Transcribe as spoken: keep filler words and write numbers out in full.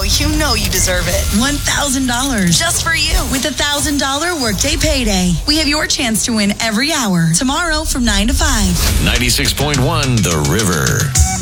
you know you deserve it. one thousand dollars. Just for you. With a one thousand dollars Workday Payday. We have your chance to win every hour. Tomorrow from nine to five. ninety-six point one The River.